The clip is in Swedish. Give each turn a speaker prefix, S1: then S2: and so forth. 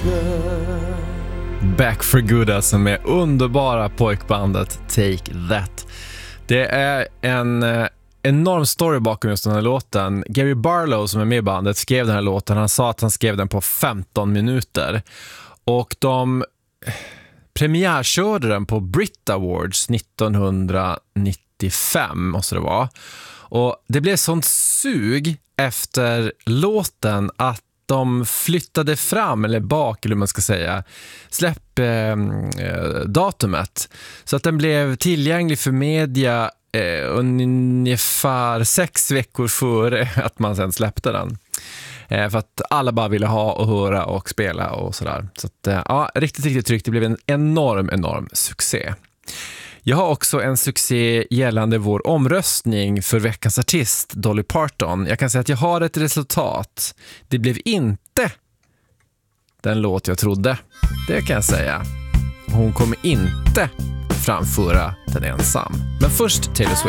S1: Back for Good, alltså, med underbara pojkbandet Take That. Det är en enorm story bakom just den här låten. Gary Barlow, som är med i bandet, skrev den här låten. Han sa att han skrev den på 15 minuter. Och de premiärkörde den på Brit Awards 1995, måste det vara. Och det blev sånt sug efter låten att de flyttade fram, eller bak, eller hur man ska säga, datumet. Så att den blev tillgänglig för media ungefär 6 veckor före att man sen släppte den. För att alla bara ville ha och höra och spela och sådär. Så att, ja, riktigt tryggt. Det blev en enorm succé. Jag har också en succé gällande vår omröstning för veckans artist, Dolly Parton. Jag kan säga att jag har ett resultat. Det blev inte den låt jag trodde. Det kan jag säga. Hon kommer inte framföra den ensam. Men först Taylor Swift.